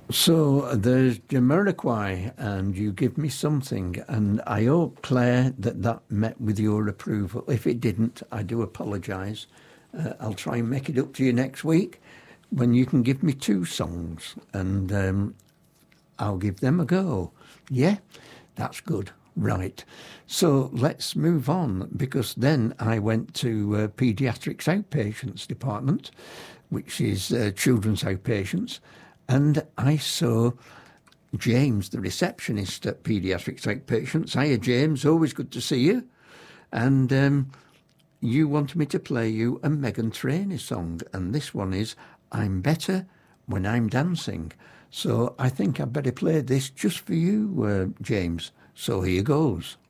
So there's Jamiroquai and You Give Me Something, and I hope, Claire, that that met with your approval. If it didn't, I do apologise. I'll try and make it up to you next week when you can give me two songs, and I'll give them a go. Yeah, that's good. Right. So let's move on, because then I went to Paediatrics Outpatients Department, which is children's outpatients, and I saw James, the receptionist at Paediatrics Outpatients. Hiya, James. Always good to see you. And you wanted me to play you a Megan Trainor song, and this one is I'm Better When I'm Dancing. So I think I'd better play this just for you, James. So here goes.